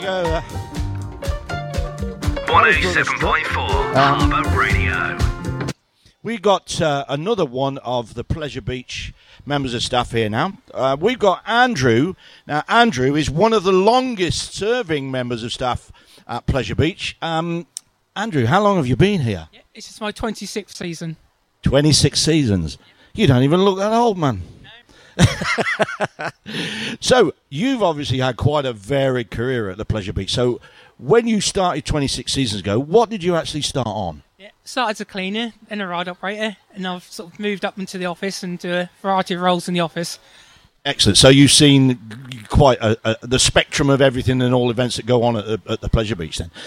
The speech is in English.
we go. 107.4 Harbour Radio. We got another one of the Pleasure Beach members of staff here now. We've got Andrew. Now, Andrew is one of the longest serving members of staff at Pleasure Beach. Andrew, how long have you been here? Yeah, this is my 26th season. 26 seasons. You don't even look that old, man. No. So, you've obviously had quite a varied career at the Pleasure Beach. So, when you started 26 seasons ago, what did you actually start on? Yeah, started as a cleaner and a ride operator, and I've sort of moved up into the office and do a variety of roles in the office. Excellent. So you've seen quite the spectrum of everything and all events that go on at the Pleasure Beach then.